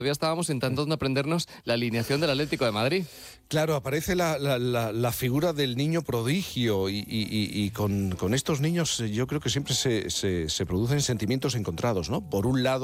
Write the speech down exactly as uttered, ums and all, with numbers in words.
Todavía estábamos intentando aprendernos la alineación del Atlético de Madrid. Claro, aparece la, la, la, la figura del niño prodigio y, y, y, y con, con estos niños yo creo que siempre se, se, se producen sentimientos encontrados, ¿no? Por un lado,